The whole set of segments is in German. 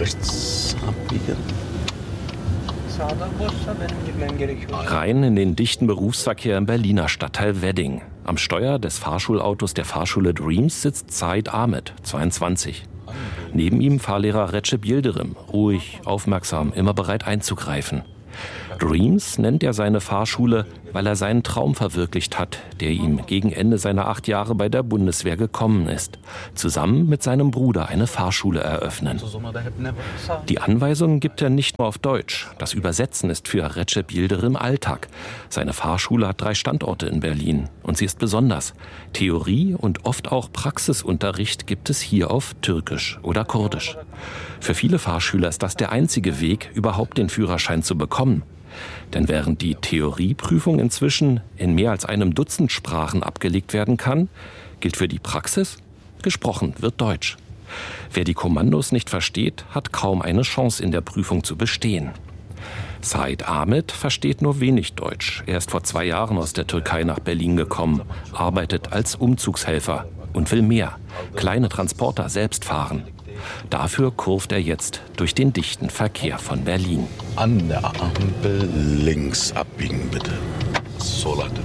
rechts abbiegen. Rein in den dichten Berufsverkehr im Berliner Stadtteil Wedding. Am Steuer des Fahrschulautos der Fahrschule Dreams sitzt Said Ahmed, 22. Neben ihm Fahrlehrer Recep Yildirim, ruhig, aufmerksam, immer bereit einzugreifen. Dreams nennt er seine Fahrschule, weil er seinen Traum verwirklicht hat, der ihm gegen Ende seiner 8 Jahre bei der Bundeswehr gekommen ist. Zusammen mit seinem Bruder eine Fahrschule eröffnen. Die Anweisungen gibt er nicht nur auf Deutsch. Das Übersetzen ist für Recep Yildirim Alltag. Seine Fahrschule hat 3 Standorte in Berlin. Und sie ist besonders. Theorie und oft auch Praxisunterricht gibt es hier auf Türkisch oder Kurdisch. Für viele Fahrschüler ist das der einzige Weg, überhaupt den Führerschein zu bekommen. Denn während die Theorieprüfung inzwischen in mehr als einem Dutzend Sprachen abgelegt werden kann, gilt für die Praxis, gesprochen wird Deutsch. Wer die Kommandos nicht versteht, hat kaum eine Chance in der Prüfung zu bestehen. Said Ahmed versteht nur wenig Deutsch. Er ist vor 2 Jahren aus der Türkei nach Berlin gekommen, arbeitet als Umzugshelfer und will mehr, kleine Transporter selbst fahren. Dafür kurvt er jetzt durch den dichten Verkehr von Berlin. An der Ampel links abbiegen, bitte. Soladin.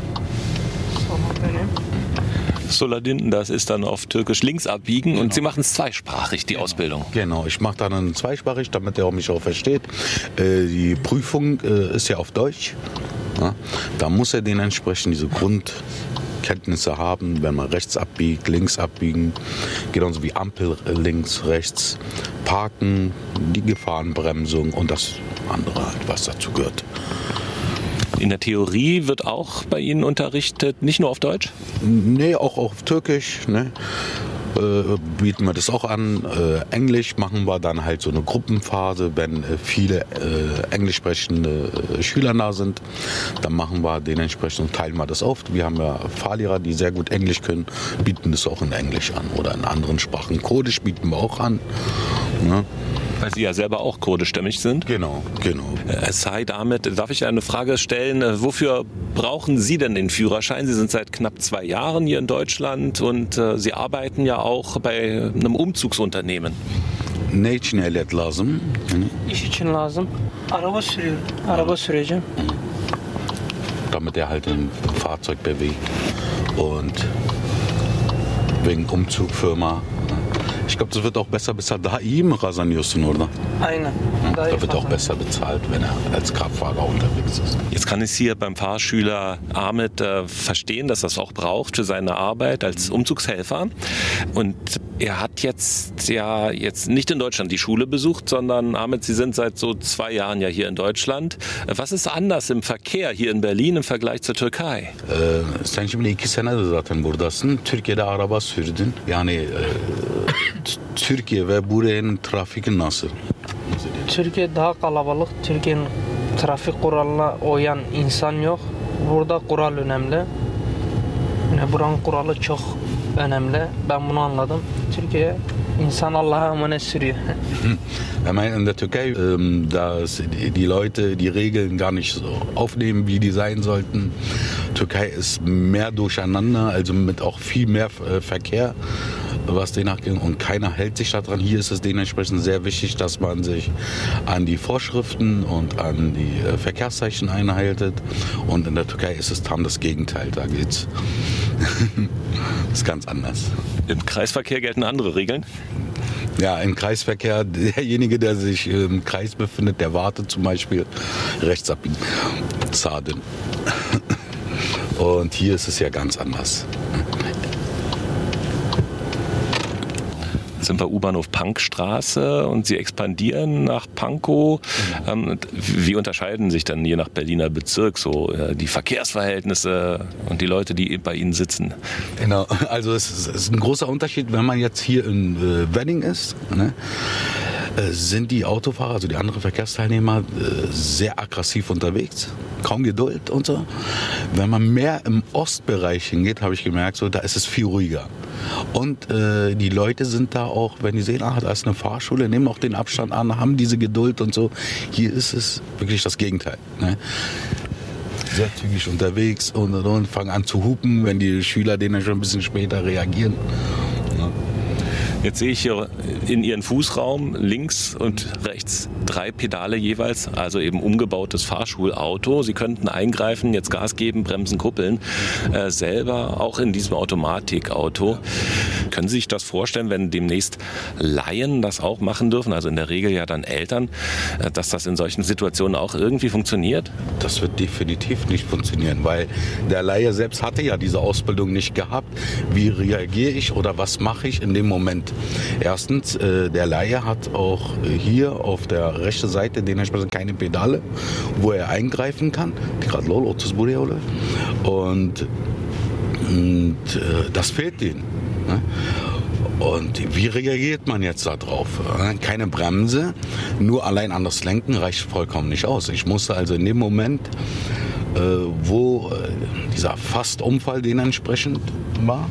Soladin, das ist dann auf Türkisch links abbiegen. Genau. Und Sie machen es zweisprachig, die Ausbildung. Genau, ich mache dann zweisprachig, damit er mich auch versteht. Die Prüfung ist ja auf Deutsch. Ja, da muss er dementsprechend diese Grundkenntnisse haben, wenn man rechts abbiegt, links abbiegen, genauso wie Ampel links, rechts, parken, die Gefahrenbremsung und das andere halt, was dazu gehört. In der Theorie wird auch bei Ihnen unterrichtet, nicht nur auf Deutsch? Nee, auch auf Türkisch, ne? Bieten wir das auch an. Englisch machen wir dann halt so eine Gruppenphase, wenn viele englisch sprechende Schüler da sind. Dann machen wir dementsprechend, teilen wir das auf. Wir haben ja Fahrlehrer, die sehr gut Englisch können, bieten das auch in Englisch an oder in anderen Sprachen. Kurdisch bieten wir auch an. Ne? Weil Sie ja selber auch kurdischstämmig sind. Genau. Said Ahmed, darf ich eine Frage stellen? Wofür brauchen Sie denn den Führerschein? Sie sind seit knapp 2 Jahren hier in Deutschland und Sie arbeiten ja auch bei einem Umzugsunternehmen. Ne için ehliyet lazım? İş için lazım. Araba sürüyorum. Araba süreceğim. Damit er halt ein Fahrzeug bewegt und wegen Umzugfirma. Ich glaube, das wird auch besser da ihm kazanıyorsun orada. Aynen. Da wird auch besser bezahlt, wenn er als Kraftfahrer unterwegs ist. Jetzt kann ich es hier beim Fahrschüler Ahmed verstehen, dass er es auch braucht für seine Arbeit als Umzugshelfer. Und er hat jetzt nicht in Deutschland die Schule besucht, sondern Ahmed, Sie sind seit so 2 Jahren ja hier in Deutschland. Was ist anders im Verkehr hier in Berlin im Vergleich zur Türkei? Sen şimdi 2 senedir zaten buradasın. Türkiye'de araba sürdün. Yani Türkiye ve buranın trafiği nasıl? Türkiye daha kalabalık. Türkiye'nin trafik kuralına uyan insan yok. Burada kural önemli. Yani buranın kuralı çok önemli. Ben bunu anladım. Türkiye insan Allah'a emanet sürüyor. Ich meine, in der Türkei, dass die Leute die Regeln gar nicht so aufnehmen, wie die sein sollten. Türkei ist mehr durcheinander, also mit auch viel mehr Verkehr, was demnach geht. Und keiner hält sich daran. Hier ist es dementsprechend sehr wichtig, dass man sich an die Vorschriften und an die Verkehrszeichen einhaltet. Und in der Türkei ist es dann das Gegenteil. Da geht's. Das ist ganz anders. Im Kreisverkehr gelten andere Regeln? Ja, im Kreisverkehr, derjenige, der sich im Kreis befindet, der wartet zum Beispiel rechts abbiegen. Saadin. Und hier ist es ja ganz anders. Jetzt sind wir U-Bahnhof Pankstraße und Sie expandieren nach Pankow. Wie unterscheiden sich dann je nach Berliner Bezirk so die Verkehrsverhältnisse und die Leute, die bei Ihnen sitzen? Genau, also es ist ein großer Unterschied, wenn man jetzt hier in Wedding ist, ne? Sind die Autofahrer, also die anderen Verkehrsteilnehmer, sehr aggressiv unterwegs, kaum Geduld und so. Wenn man mehr im Ostbereich hingeht, habe ich gemerkt, so, da ist es viel ruhiger. Und die Leute sind da auch, wenn die sehen, da ist eine Fahrschule, nehmen auch den Abstand an, haben diese Geduld und so. Hier ist es wirklich das Gegenteil. Ne? Sehr zügig unterwegs und fangen an zu hupen, wenn die Schüler denen schon ein bisschen später reagieren. Ja. Jetzt sehe ich hier in Ihren Fußraum links und rechts 3 Pedale jeweils, also eben umgebautes Fahrschulauto. Sie könnten eingreifen, jetzt Gas geben, bremsen, kuppeln, selber auch in diesem Automatikauto. Können Sie sich das vorstellen, wenn demnächst Laien das auch machen dürfen, also in der Regel ja dann Eltern, dass das in solchen Situationen auch irgendwie funktioniert? Das wird definitiv nicht funktionieren, weil der Laie selbst hatte ja diese Ausbildung nicht gehabt. Wie reagiere ich oder was mache ich in dem Moment? Erstens, der Laie hat auch hier auf der rechten Seite dementsprechend keine Pedale, wo er eingreifen kann. Und das fehlt ihnen. Und wie reagiert man jetzt darauf? Keine Bremse, nur allein an das Lenken reicht vollkommen nicht aus. Ich musste also in dem Moment, wo dieser Fastunfall dementsprechend war,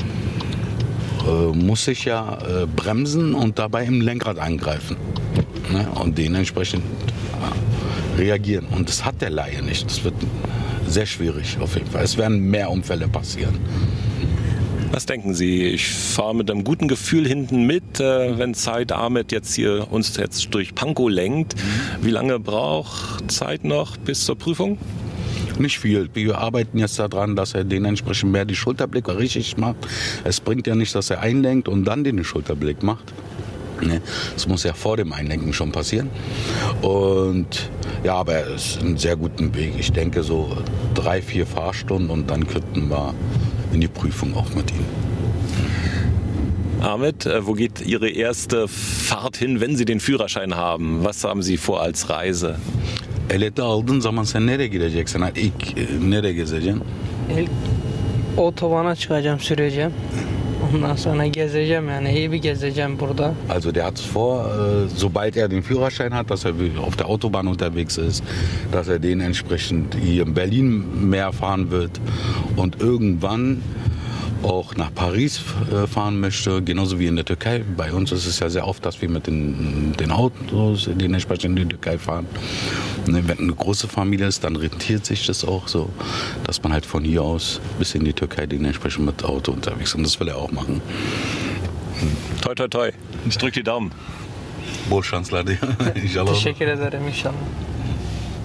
muss ich ja bremsen und dabei im Lenkrad eingreifen. Und dementsprechend reagieren. Und das hat der Laie nicht. Das wird sehr schwierig auf jeden Fall. Es werden mehr Unfälle passieren. Was denken Sie? Ich fahre mit einem guten Gefühl hinten mit, wenn Said Ahmed uns jetzt durch Pankow lenkt. Wie lange braucht Said noch bis zur Prüfung? Nicht viel. Wir arbeiten jetzt daran, dass er dementsprechend mehr die Schulterblicke richtig macht. Es bringt ja nicht, dass er einlenkt und dann den Schulterblick macht. Das muss ja vor dem Einlenken schon passieren. Und ja, aber er ist einen sehr guten Weg. Ich denke so 3-4 Fahrstunden und dann könnten wir in die Prüfung auch mit ihm. Ahmed, wo geht Ihre erste Fahrt hin, wenn Sie den Führerschein haben? Was haben Sie vor als Reise? Ehliyeti aldığın zaman sen nereye gideceksin? İlk nereye gezeceksin? İlk otobana çıkacağım, süreceğim. Ondan sonra gezeceğim, yani iyi bir gezeceğim burada. Also der hat es vor, sobald er den Führerschein hat, dass er auf der Autobahn unterwegs ist, dass er den entsprechend hier in Berlin mehr fahren wird und irgendwann auch nach Paris fahren möchte, genauso wie in der Türkei. Bei uns ist es ja sehr oft, dass wir mit den Autos dementsprechend in die Türkei fahren. Wenn eine große Familie ist, dann rentiert sich das auch so, dass man halt von hier aus bis in die Türkei dementsprechend mit Auto unterwegs ist. Und das will er auch machen. Toi, toi, toi. Ich drücke die Daumen. Bol şanslar diye. İnşallah. Teşekkür ederim inşallah.